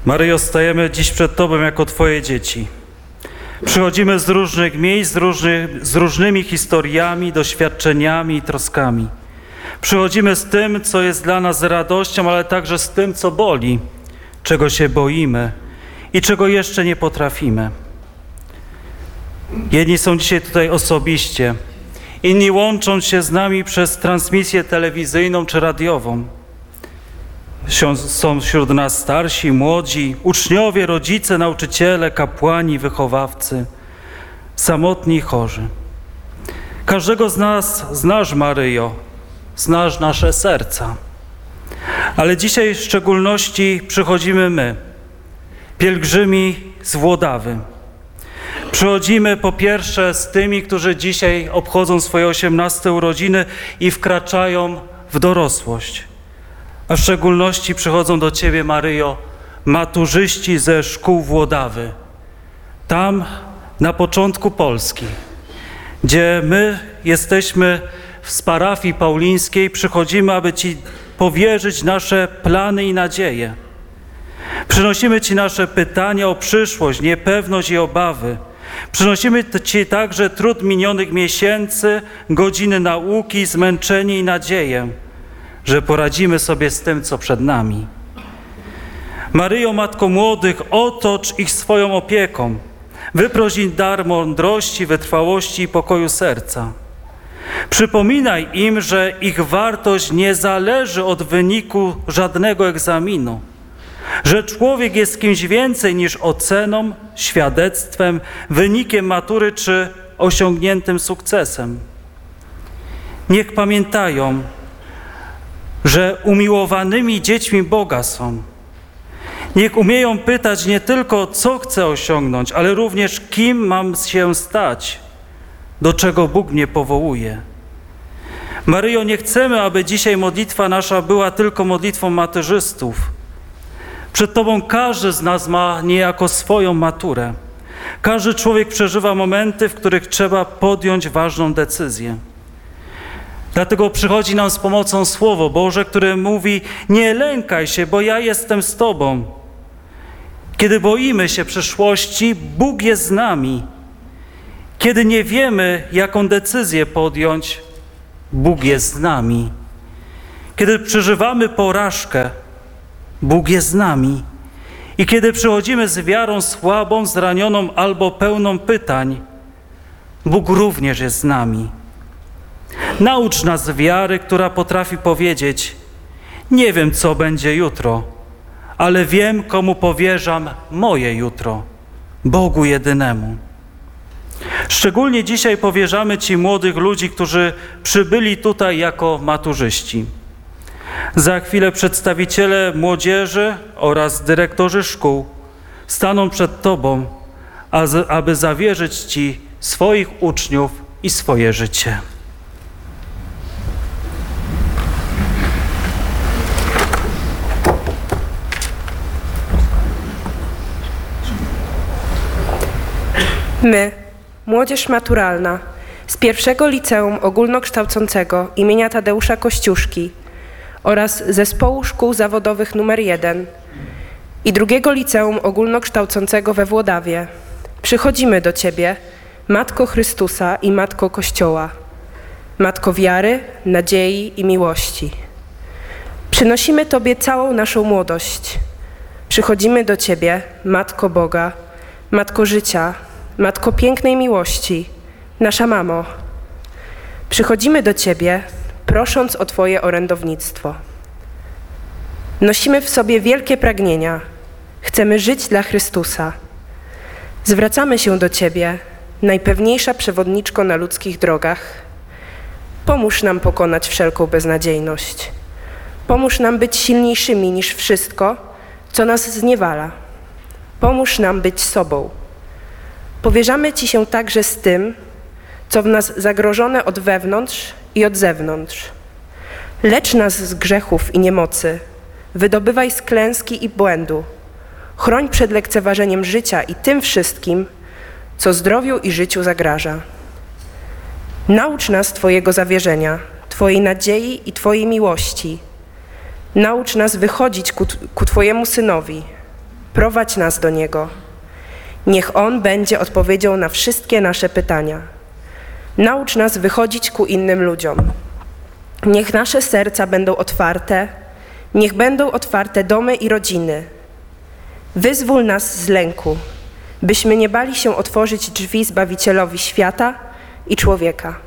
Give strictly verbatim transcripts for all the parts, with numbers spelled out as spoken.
Maryjo, stajemy dziś przed Tobą jako Twoje dzieci. Przychodzimy z różnych miejsc, z, różny, z różnymi historiami, doświadczeniami i troskami. Przychodzimy z tym, co jest dla nas radością, ale także z tym, co boli, czego się boimy i czego jeszcze nie potrafimy. Jedni są dzisiaj tutaj osobiście, inni łączą się z nami przez transmisję telewizyjną czy radiową. Są wśród nas starsi, młodzi, uczniowie, rodzice, nauczyciele, kapłani, wychowawcy, samotni i chorzy. Każdego z nas znasz, Maryjo, znasz nasze serca. Ale dzisiaj w szczególności przychodzimy my, pielgrzymi z Włodawy. Przychodzimy po pierwsze z tymi, którzy dzisiaj obchodzą swoje osiemnaste urodziny i wkraczają w dorosłość. A w szczególności przychodzą do Ciebie, Maryjo, maturzyści ze szkół Włodawy. Tam, na początku Polski, gdzie my jesteśmy z parafii paulińskiej, przychodzimy, aby Ci powierzyć nasze plany i nadzieje. Przynosimy Ci nasze pytania o przyszłość, niepewność i obawy. Przynosimy Ci także trud minionych miesięcy, godziny nauki, zmęczenie i nadzieję, że poradzimy sobie z tym, co przed nami. Maryjo, Matko młodych, otocz ich swoją opieką. Wyproś im dar mądrości, wytrwałości i pokoju serca. Przypominaj im, że ich wartość nie zależy od wyniku żadnego egzaminu, że człowiek jest kimś więcej niż oceną, świadectwem, wynikiem matury czy osiągniętym sukcesem. Niech pamiętają, że umiłowanymi dziećmi Boga są. Niech umieją pytać nie tylko, co chcę osiągnąć, ale również, kim mam się stać, do czego Bóg mnie powołuje. Maryjo, nie chcemy, aby dzisiaj modlitwa nasza była tylko modlitwą maturzystów. Przed Tobą każdy z nas ma niejako swoją maturę. Każdy człowiek przeżywa momenty, w których trzeba podjąć ważną decyzję. Dlatego przychodzi nam z pomocą Słowo Boże, które mówi: nie lękaj się, bo ja jestem z Tobą. Kiedy boimy się przyszłości, Bóg jest z nami. Kiedy nie wiemy, jaką decyzję podjąć, Bóg jest z nami. Kiedy przeżywamy porażkę, Bóg jest z nami. I kiedy przychodzimy z wiarą słabą, zranioną albo pełną pytań, Bóg również jest z nami. Naucz nas wiary, która potrafi powiedzieć: nie wiem, co będzie jutro, ale wiem, komu powierzam moje jutro, Bogu jedynemu. Szczególnie dzisiaj powierzamy Ci młodych ludzi, którzy przybyli tutaj jako maturzyści. Za chwilę przedstawiciele młodzieży oraz dyrektorzy szkół staną przed Tobą, aby zawierzyć Ci swoich uczniów i swoje życie. My, młodzież maturalna z pierwszego liceum ogólnokształcącego imienia Tadeusza Kościuszki oraz Zespołu Szkół Zawodowych numer jeden i drugiego liceum ogólnokształcącego we Włodawie, przychodzimy do Ciebie, Matko Chrystusa i Matko Kościoła, Matko wiary, nadziei i miłości. Przynosimy Tobie całą naszą młodość. Przychodzimy do Ciebie, Matko Boga, Matko życia, Matko pięknej miłości, nasza mamo. Przychodzimy do Ciebie, prosząc o Twoje orędownictwo. Nosimy w sobie wielkie pragnienia. Chcemy żyć dla Chrystusa. Zwracamy się do Ciebie, najpewniejsza przewodniczko na ludzkich drogach. Pomóż nam pokonać wszelką beznadziejność. Pomóż nam być silniejszymi niż wszystko, co nas zniewala. Pomóż nam być sobą. Powierzamy Ci się także z tym, co w nas zagrożone od wewnątrz i od zewnątrz. Lecz nas z grzechów i niemocy, wydobywaj z klęski i błędu. Chroń przed lekceważeniem życia i tym wszystkim, co zdrowiu i życiu zagraża. Naucz nas Twojego zawierzenia, Twojej nadziei i Twojej miłości. Naucz nas wychodzić ku, ku Twojemu Synowi. prowadź nas do Niego. Niech On będzie odpowiedzią na wszystkie nasze pytania. Naucz nas wychodzić ku innym ludziom. Niech nasze serca będą otwarte, niech będą otwarte domy i rodziny. Wyzwól nas z lęku, byśmy nie bali się otworzyć drzwi Zbawicielowi świata i człowieka.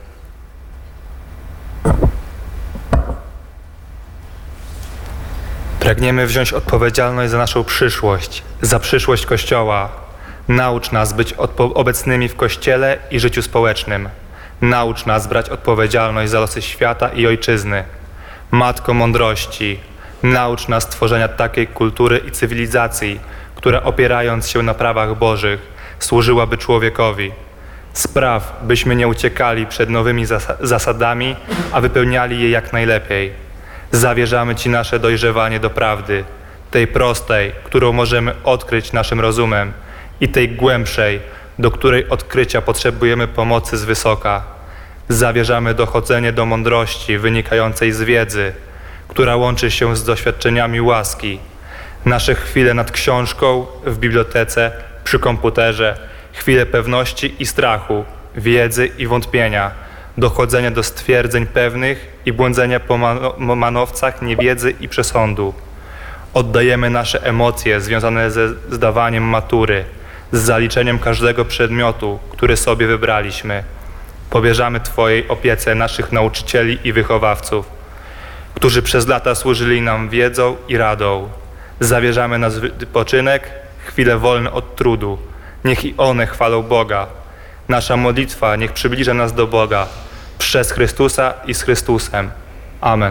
Pragniemy wziąć odpowiedzialność za naszą przyszłość, za przyszłość Kościoła. Naucz nas być obecnymi w Kościele i życiu społecznym. Naucz nas brać odpowiedzialność za losy świata i ojczyzny. Matko mądrości, naucz nas tworzenia takiej kultury i cywilizacji, która opierając się na prawach Bożych, służyłaby człowiekowi. Spraw, byśmy nie uciekali przed nowymi zas- zasadami, a wypełniali je jak najlepiej. Zawierzamy Ci nasze dojrzewanie do prawdy, tej prostej, którą możemy odkryć naszym rozumem, i tej głębszej, do której odkrycia potrzebujemy pomocy z wysoka. Zawierzamy dochodzenie do mądrości wynikającej z wiedzy, która łączy się z doświadczeniami łaski. Nasze chwile nad książką, w bibliotece, przy komputerze, chwile pewności i strachu, wiedzy i wątpienia, dochodzenia do stwierdzeń pewnych i błądzenia po man- manowcach niewiedzy i przesądu. Oddajemy nasze emocje związane ze zdawaniem matury, z zaliczeniem każdego przedmiotu, który sobie wybraliśmy. Powierzamy Twojej opiece naszych nauczycieli i wychowawców, którzy przez lata służyli nam wiedzą i radą. Zawierzamy na wypoczynek, chwile wolne od trudu. Niech i one chwalą Boga. Nasza modlitwa niech przybliża nas do Boga przez Chrystusa i z Chrystusem. Amen.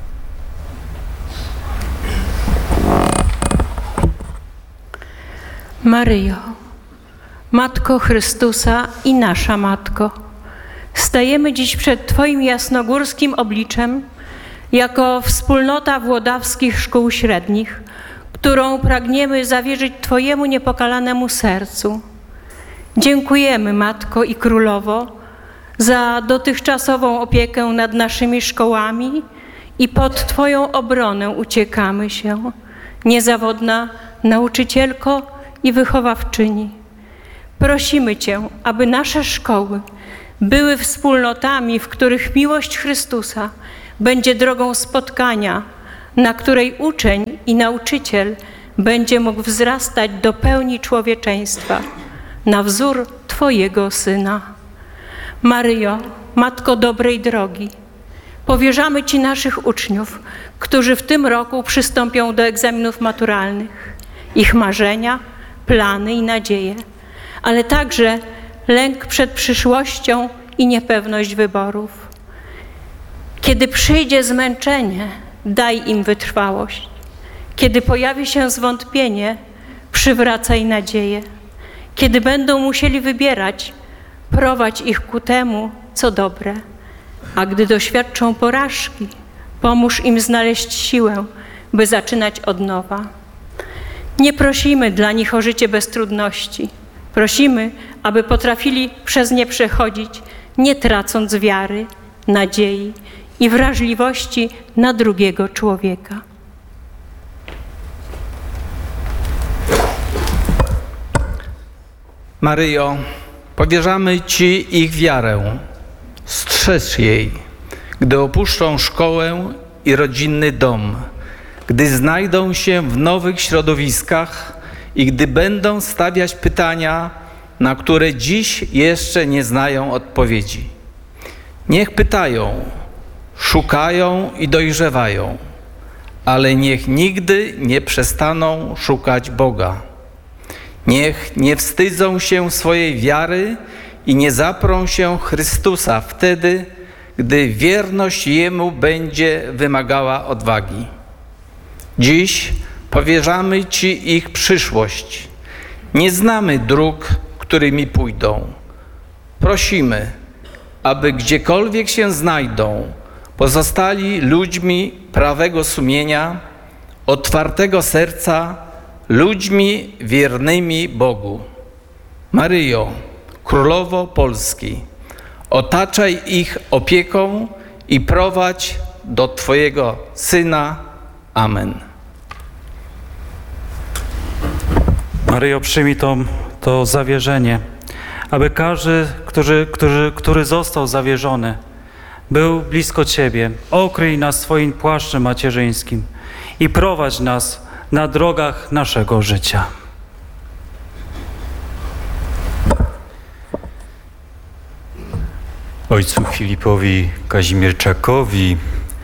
Maryjo, Matko Chrystusa i nasza Matko, stajemy dziś przed Twoim jasnogórskim obliczem jako wspólnota włodawskich szkół średnich, którą pragniemy zawierzyć Twojemu niepokalanemu sercu. Dziękujemy, Matko i Królowo, za dotychczasową opiekę nad naszymi szkołami i pod Twoją obronę uciekamy się, niezawodna nauczycielko i wychowawczyni. Prosimy Cię, aby nasze szkoły były wspólnotami, w których miłość Chrystusa będzie drogą spotkania, na której uczeń i nauczyciel będzie mógł wzrastać do pełni człowieczeństwa, na wzór Twojego Syna. Maryjo, Matko dobrej drogi, powierzamy Ci naszych uczniów, którzy w tym roku przystąpią do egzaminów maturalnych, ich marzenia, plany i nadzieje, ale także lęk przed przyszłością i niepewność wyborów. Kiedy przyjdzie zmęczenie, daj im wytrwałość. Kiedy pojawi się zwątpienie, przywracaj nadzieję. Kiedy będą musieli wybierać, prowadź ich ku temu, co dobre. A gdy doświadczą porażki, pomóż im znaleźć siłę, by zaczynać od nowa. Nie prosimy dla nich o życie bez trudności. Prosimy, aby potrafili przez nie przechodzić, nie tracąc wiary, nadziei i wrażliwości na drugiego człowieka. Maryjo, powierzamy Ci ich wiarę. Strzeż jej, gdy opuszczą szkołę i rodzinny dom, gdy znajdą się w nowych środowiskach i gdy będą stawiać pytania, na które dziś jeszcze nie znają odpowiedzi. Niech pytają, szukają i dojrzewają, ale niech nigdy nie przestaną szukać Boga. Niech nie wstydzą się swojej wiary i nie zaprą się Chrystusa wtedy, gdy wierność Jemu będzie wymagała odwagi. Dziś powierzamy Ci ich przyszłość. Nie znamy dróg, którymi pójdą. Prosimy, aby gdziekolwiek się znajdą, pozostali ludźmi prawego sumienia, otwartego serca, ludźmi wiernymi Bogu. Maryjo, Królowo Polski, otaczaj ich opieką i prowadź do Twojego Syna. Amen. Maryjo, przyjmij to, to zawierzenie, aby każdy, który, który, który został zawierzony, był blisko Ciebie. Okryj nas swoim płaszczem macierzyńskim i prowadź nas na drogach naszego życia. Ojcu Filipowi Kazimierczakowi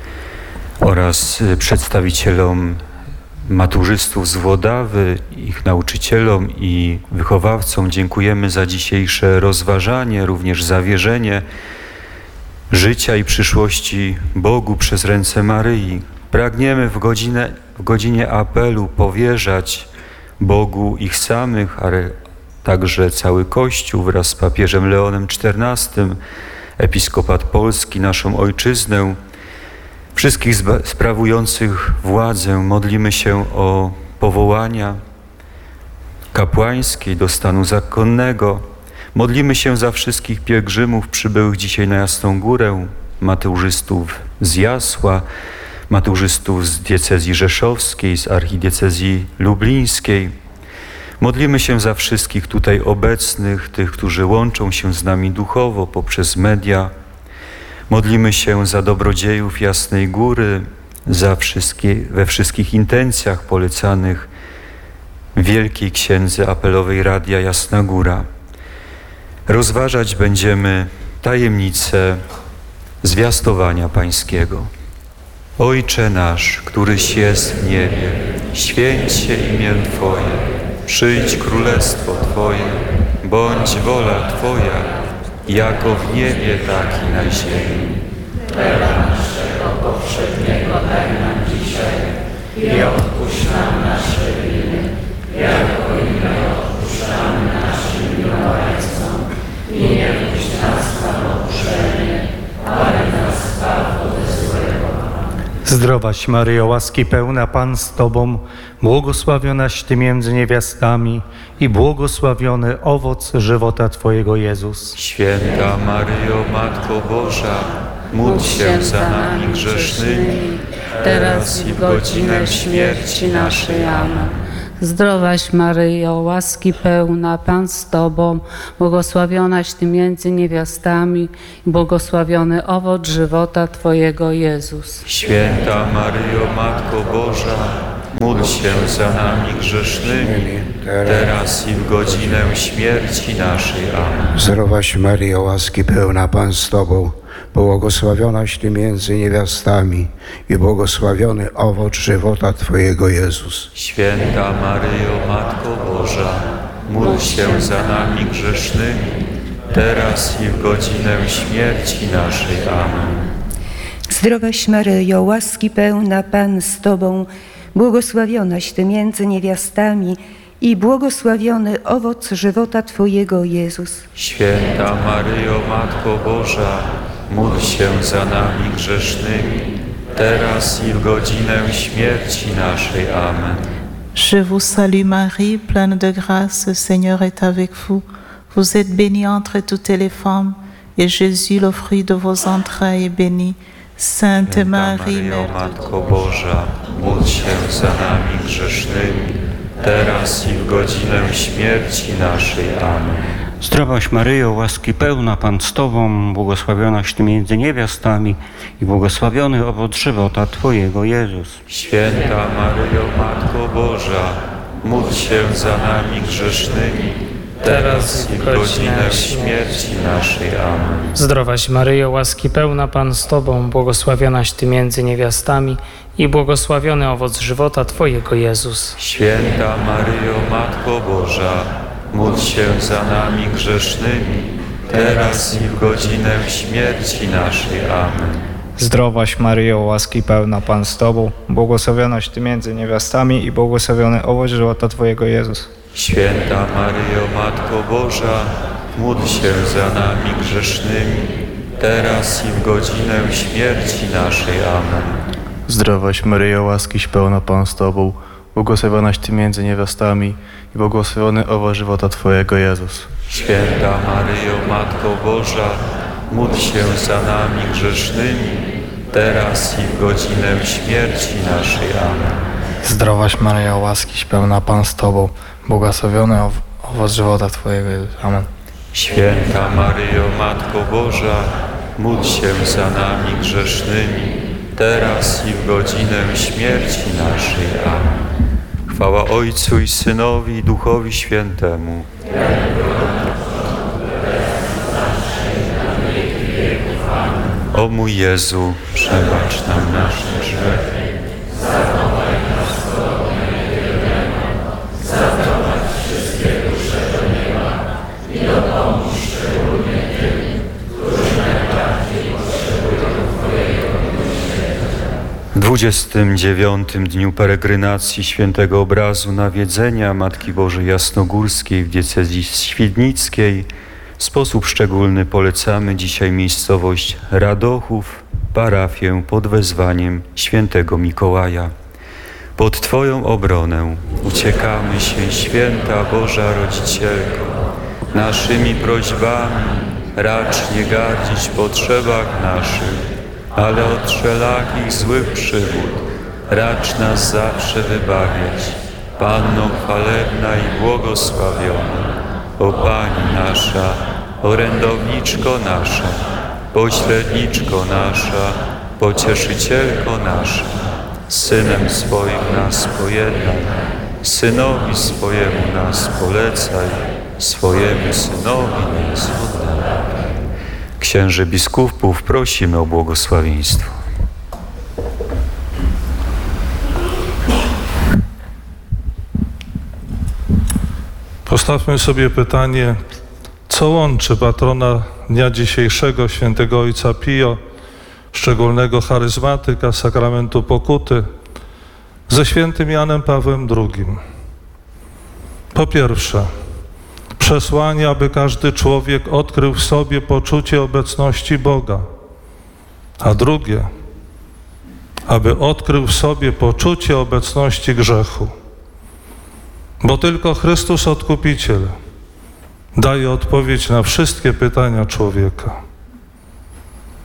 oraz przedstawicielom maturzystów z Włodawy, ich nauczycielom i wychowawcom dziękujemy za dzisiejsze rozważanie, również zawierzenie życia i przyszłości Bogu przez ręce Maryi. Pragniemy w, godzinę, w godzinie apelu powierzać Bogu ich samych, ale także cały Kościół wraz z papieżem Leonem czternastym, Episkopat Polski, naszą ojczyznę, wszystkich sprawujących władzę. Modlimy się o powołania kapłańskie do stanu zakonnego. Modlimy się za wszystkich pielgrzymów przybyłych dzisiaj na Jasną Górę, maturzystów z Jasła, maturzystów z diecezji rzeszowskiej, z archidiecezji lublińskiej. Modlimy się za wszystkich tutaj obecnych, tych, którzy łączą się z nami duchowo poprzez media. Modlimy się za dobrodziejów Jasnej Góry, za wszystkie, we wszystkich intencjach polecanych Wielkiej Księdze Apelowej Radia Jasna Góra. Rozważać będziemy tajemnicę zwiastowania Pańskiego. Ojcze nasz, któryś jest w niebie, święć się imię Twoje, przyjdź królestwo Twoje, bądź wola Twoja, jako w niebie, tak i na ziemi. Chleba naszego powszedniego daj nam dzisiaj i odpuść nam nasze winy, jako i my odpuszczamy naszym winowajcom. I nie wpuść nas na pokuszenie, ale nas zbaw ode złego. Zdrowaś Maryjo, łaski pełna, Pan z Tobą, błogosławionaś Ty między niewiastami i błogosławiony owoc żywota Twojego, Jezus. Święta Maryjo, Matko Boża, módl się za nami grzesznymi, teraz i w godzinę śmierci naszej. Amen. Zdrowaś Maryjo, łaski pełna, Pan z Tobą, błogosławionaś Ty między niewiastami i błogosławiony owoc żywota Twojego, Jezus. Święta Maryjo, Matko Boża, módl się za nami grzesznymi, teraz i w godzinę śmierci naszej. Amen. Zdrowaś Maryjo, łaski pełna, Pan z Tobą, błogosławionaś Ty między niewiastami i błogosławiony owoc żywota Twojego, Jezus. Święta Maryjo, Matko Boża, módl się za nami grzesznymi, teraz i w godzinę śmierci naszej. Amen. Zdrowaś Maryjo, łaski pełna, Pan z Tobą, błogosławionaś Ty między niewiastami i błogosławiony owoc żywota Twojego, Jezus. Święta Maryjo, Matko Boża, módl się za nami grzesznymi, teraz i w godzinę śmierci naszej. Amen. Je vous salue Marie, pleine de grâce, le Seigneur est avec vous. Vous êtes bénie entre toutes les femmes, et Jésus, le fruit de vos entrailles, est béni. Sainte Święta Marie, Maryjo, Mère de Matko Boża, módl się za nami grzesznymi, teraz i w godzinę śmierci naszej. Amen. Zdrowaś Maryjo, łaski pełna, Pan z Tobą, błogosławionaś Ty między niewiastami i błogosławiony owoc żywota Twojego, Jezus. Święta Maryjo, Matko Boża, módl się za nami grzesznymi, teraz i w godzinę śmierci naszej. Amen. Zdrowaś Maryjo, łaski pełna, Pan z Tobą, błogosławionaś Ty między niewiastami i błogosławiony owoc żywota Twojego, Jezus. Święta Maryjo, Matko Boża, módl się za nami grzesznymi, teraz i w godzinę śmierci naszej. Amen. Zdrowaś Maryjo, łaski pełna, Pan z Tobą, błogosławionaś Ty między niewiastami i błogosławiony owoc żywota Twojego, Jezus. Święta Maryjo, Matko Boża, módl się za nami grzesznymi, teraz i w godzinę śmierci naszej. Amen. Zdrowaś Maryjo, łaski pełna, Pan z Tobą, błogosławionaś Ty między niewiastami i błogosławiony owoc żywota Twojego, Jezus. Święta Maryjo, Matko Boża, módl się za nami grzesznymi, teraz i w godzinę śmierci naszej. Amen. Zdrowaś Maryjo, łaski pełna, Pan z Tobą, błogosławiony ow- owoc żywota Twojego Jezus. Amen. Święta Maryjo, Matko Boża, módl się za nami grzesznymi, teraz i w godzinę śmierci naszej. Amen. Chwała Ojcu i Synowi i Duchowi Świętemu. O mój Jezu, przebacz nam nasze grzechy. W dwudziestym dziewiątym dniu peregrinacji świętego obrazu nawiedzenia Matki Bożej Jasnogórskiej w diecezji świdnickiej w sposób szczególny polecamy dzisiaj miejscowość Radochów, parafię pod wezwaniem świętego Mikołaja. Pod Twoją obronę uciekamy się, święta Boża Rodzicielko. Naszymi prośbami racz nie gardzić w potrzebach naszych, ale od wszelakich złych przygód racz nas zawsze wybawiać. Panno chwalebna i błogosławiona, o Pani nasza, orędowniczko nasza, pośredniczko nasza, pocieszycielko nasza, Synem swoim nas pojednaj, Synowi swojemu nas polecaj, swojemu Synowi nas oddawaj. Księży biskupów prosimy o błogosławieństwo. Postawmy sobie pytanie, co łączy patrona dnia dzisiejszego, świętego ojca Pio, szczególnego charyzmatyka sakramentu pokuty, ze świętym Janem Pawłem drugim. Po pierwsze, przesłanie, aby każdy człowiek odkrył w sobie poczucie obecności Boga, a drugie, aby odkrył w sobie poczucie obecności grzechu. Bo tylko Chrystus Odkupiciel daje odpowiedź na wszystkie pytania człowieka.